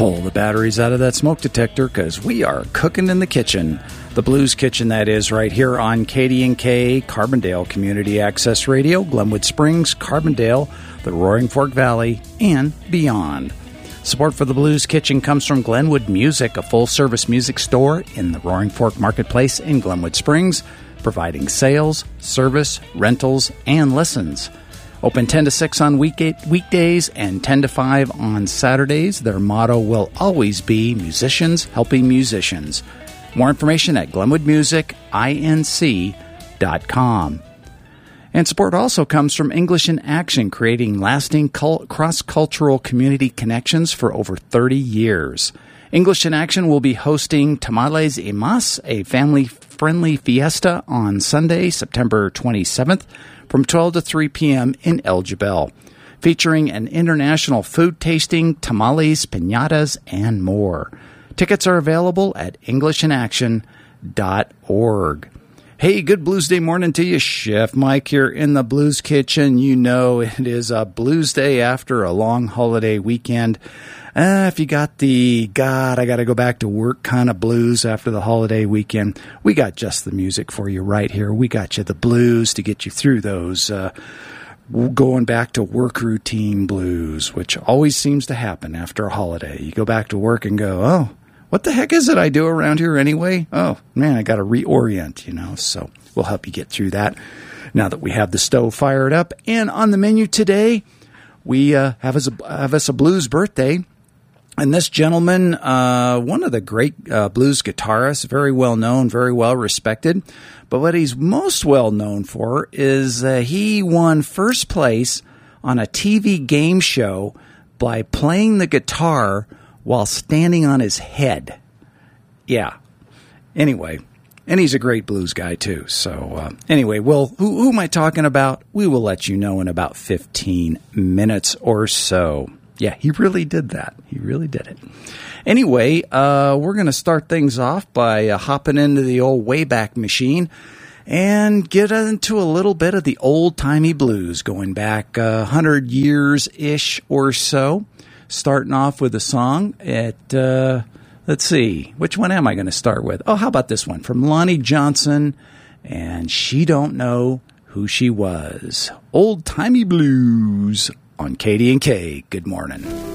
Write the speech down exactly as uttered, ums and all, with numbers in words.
pull the batteries out of that smoke detector because we are cooking in the kitchen. The Blues Kitchen, that is, right here on K D and K, Carbondale Community Access Radio, Glenwood Springs, Carbondale, the Roaring Fork Valley, and beyond. Support for the Blues Kitchen comes from Glenwood Music, a full-service music store in the Roaring Fork Marketplace in Glenwood Springs, providing sales, service, rentals, and listens. Open ten to six on week eight, weekdays and ten to five on Saturdays. Their motto will always be musicians helping musicians. More information at glenwood music inc dot com. And support also comes from English in Action, creating lasting cul- cross-cultural community connections for over thirty years. English in Action will be hosting Tamales y Mas, a family-friendly fiesta on Sunday, September twenty-seventh, from twelve to three p.m. in El Jebel, featuring an international food tasting, tamales, piñatas, and more. Tickets are available at english in action dot org. Hey, good Blues Day morning to you. Chef Mike here in the Blues Kitchen. You know it is a Blues Day after a long holiday weekend. Uh, if you got the, God, I got to go back to work kind of blues after the holiday weekend, we got just the music for you right here. We got you the blues to get you through those uh, going back to work routine blues, which always seems to happen after a holiday. You go back to work and go, oh, what the heck is it I do around here anyway? Oh, man, I got to reorient, you know, so we'll help you get through that now that we have the stove fired up. And on the menu today, we uh, have, us a, have us a blues birthday. And this gentleman, uh, one of the great uh, blues guitarists, very well known, very well respected. But what he's most well known for is uh, he won first place on a T V game show by playing the guitar while standing on his head. Yeah. Anyway, and he's a great blues guy too. So uh, anyway, well, who, who am I talking about? We will let you know in about fifteen minutes or so. Yeah, he really did that. He really did it. Anyway, uh, we're going to start things off by uh, hopping into the old Wayback Machine and get into a little bit of the old-timey blues going back uh, one hundred years-ish or so. Starting off with a song at, uh, let's see, which one am I going to start with? Oh, how about this one from Lonnie Johnson, and She Don't Know Who She Was. Old-timey blues on K D and K. Good morning.